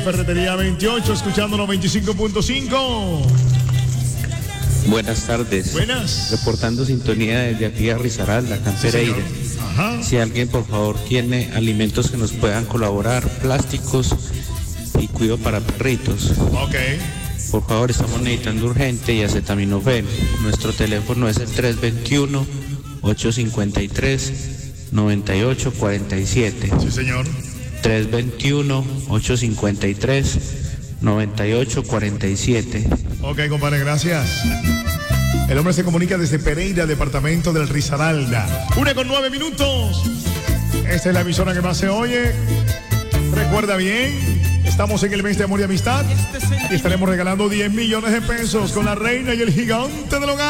Ferretería 28, escuchando 95.5. Buenas tardes. Buenas. Reportando sintonía desde aquí a Risaralda, Pereira. Ajá. Si alguien, por favor, tiene alimentos que nos puedan colaborar, plásticos y cuido para perritos. Ok. Por favor, estamos necesitando urgente y acetaminofén. Nuestro teléfono es el 321-853-9847. Sí, señor. 321-853-9847. Ok, compadre, gracias. El hombre se comunica desde Pereira, departamento del Risaralda. 1:09. Esta es la emisora que más se oye. Recuerda bien, estamos en el mes de amor y amistad y estaremos regalando 10 millones de pesos con la reina y el gigante del hogar.